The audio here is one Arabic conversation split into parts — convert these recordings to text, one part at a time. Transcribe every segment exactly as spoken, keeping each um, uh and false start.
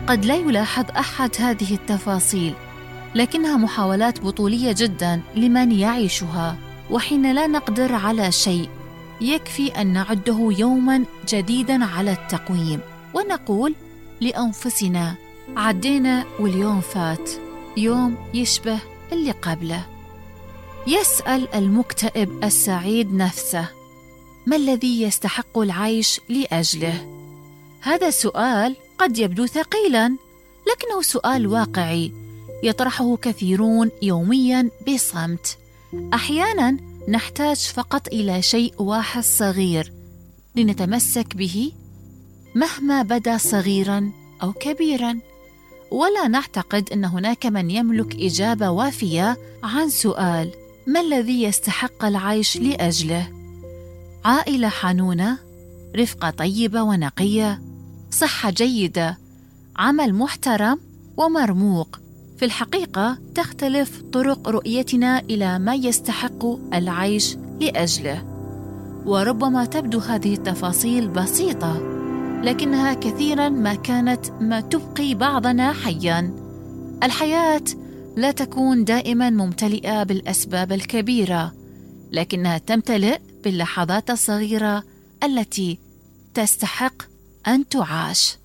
قد لا يلاحظ أحد هذه التفاصيل، لكنها محاولات بطولية جدا لمن يعيشها. وحين لا نقدر على شيء يكفي أن نعده يوما جديدا على التقويم ونقول لأنفسنا عدينا واليوم فات، يوم يشبه اللي قبله. يسأل المكتئب السعيد نفسه: ما الذي يستحق العيش لأجله؟ هذا السؤال قد يبدو ثقيلا، لكنه سؤال واقعي يطرحه كثيرون يوميا بصمت. أحيانا نحتاج فقط إلى شيء واحد صغير لنتمسك به مهما بدا صغيرا أو كبيرا، ولا نعتقد أن هناك من يملك إجابة وافية عن سؤال ما الذي يستحق العيش لأجله. عائلة حنونة، رفقة طيبة ونقية، صحة جيدة، عمل محترم ومرموق. في الحقيقة تختلف طرق رؤيتنا إلى ما يستحق العيش لأجله، وربما تبدو هذه التفاصيل بسيطة، لكنها كثيرا ما كانت ما تبقي بعضنا حيا. الحياة لا تكون دائما ممتلئة بالأسباب الكبيرة، لكنها تمتلئ باللحظات الصغيرة التي تستحق أن تعاش.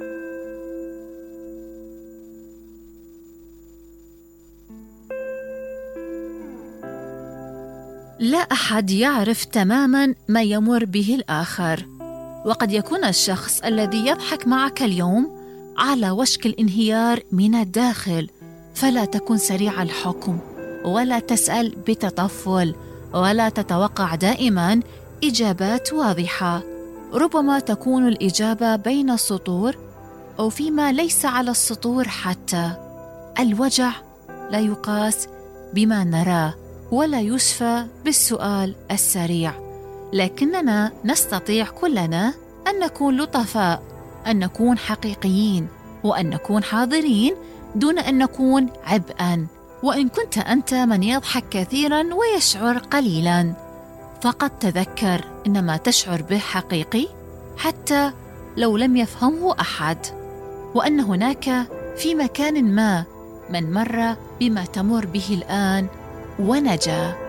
لا أحد يعرف تماما ما يمر به الآخر، وقد يكون الشخص الذي يضحك معك اليوم على وشك الانهيار من الداخل. فلا تكن سريع الحكم، ولا تسأل بتطفل، ولا تتوقع دائما إجابات واضحة. ربما تكون الإجابة بين السطور أو فيما ليس على السطور حتى. الوجع لا يقاس بما نراه، ولا يشفى بالسؤال السريع، لكننا نستطيع كلنا أن نكون لطفاء، أن نكون حقيقيين، وأن نكون حاضرين دون أن نكون عبئا. وإن كنت أنت من يضحك كثيرا ويشعر قليلا، فقط تذكر إن ما تشعر به حقيقي حتى لو لم يفهمه أحد، وأن هناك في مكان ما من مر بما تمر به الآن ونجا.